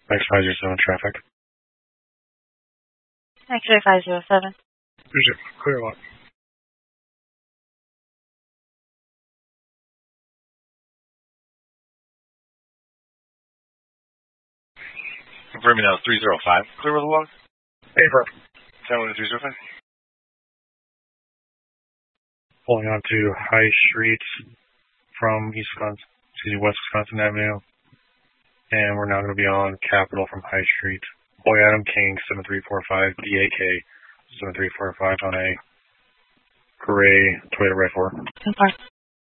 X507 traffic. X-ray 507. Clear one. Confirming now 305. Clear with the log? Paper. 10-305. Pulling onto High Street from West Wisconsin Avenue. And we're now going to be on Capitol from High Street. Boy Adam King 7345 DAK 7345 on a gray Toyota RAV4.